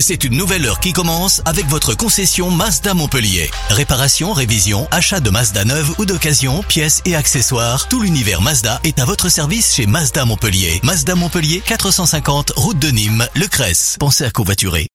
C'est une nouvelle heure qui commence avec votre concession Mazda Montpellier. Réparation, révision, achat de Mazda neuve ou d'occasion, pièces et accessoires, tout l'univers Mazda est à votre service chez Mazda Montpellier. Mazda Montpellier, 450 route de Nîmes, Le Cresse. Pensez à covoiturer.